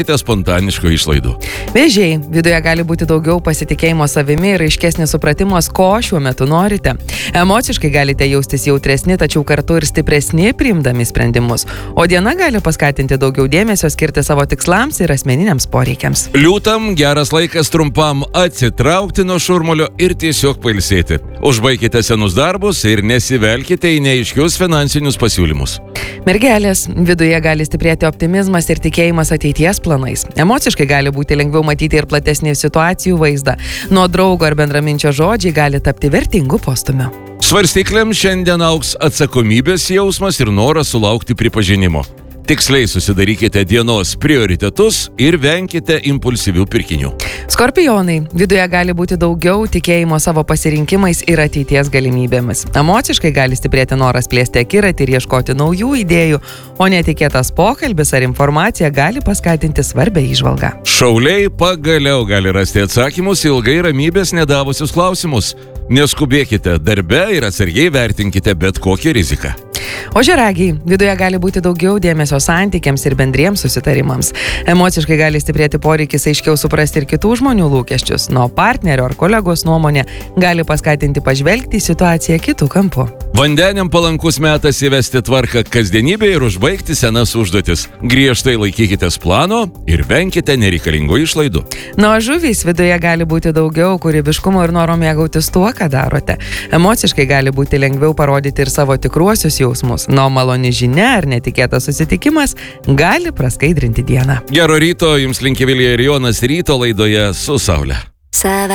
spontaniškų išlaidų. Vėžiai. Viduje gali būti daugiau pasitikėjimo savimi ir aiškesnis supratimas, ko šiuo metu norite. Emociškai galite jaustis jautresni, tačiau kartu ir stipresni priimdami sprendimus. O diena gali paskatinti daugiau dėmesio skirti savo tikslams ir asmeniniams poreikiams. Liūtam geras laikas trumpam atsitraukti nuo šurmulio ir tiesiog pailsėti. Užbaikite senus darbus ir nesivelkite į neaiškius finansinius pasiūlymus. Mergelės. Viduje gali stiprėti optimizmas ir tikėjimas ateities planais. Emociškai gali būti lengviau matyti ir platesnį situacijų vaizdą. Nuo draugo ar bendraminčio žodžiai gali tapti vertingų postumių. Svarstyklėms šiandien augs atsakomybės jausmas ir noras sulaukti pripažinimo. Tiksliai susidarykite dienos prioritetus ir venkite impulsyvių pirkinių. Skorpionai. Viduje gali būti daugiau tikėjimo savo pasirinkimais ir ateities galimybėmis. Emociškai gali stiprėti noras plėsti akiratį ir ieškoti naujų idėjų, o netikėtas pokalbis ar informacija gali paskatinti svarbę įžvalgą. Šauliai pagaliau gali rasti atsakymus į ilgai ramybės nedavusius klausimus. Neskubėkite darbe ir atsargiai vertinkite bet kokią riziką. Ožiaragiai. Viduje gali būti daugiau dėmesio santykiams ir bendriems susitarimams. Emociškai gali stiprėti poreikis aiškiau suprasti ir kitų žmonių lūkesčius. Nuo partnerio ar kolegos nuomonė gali paskatinti pažvelgti į situaciją kitų kampų. Vandeniam palankus metas įvesti tvarką kasdienybėje ir užbaigti senas užduotis. Griežtai laikykitės plano ir venkite nereikalingų išlaidų. Nuo žuvys. Viduje gali būti daugiau kūrybiškumo ir noro mėgautis tuo, ką darote. Emociškai gali būti lengviau parodyti ir savo tikruosius jausmus. Nuo maloni žinia ar netikėtas susitikimas gali praskaidrinti dieną. Gero ryto, jums linki Vilija ir Jonas ryto laidoje Su Saule.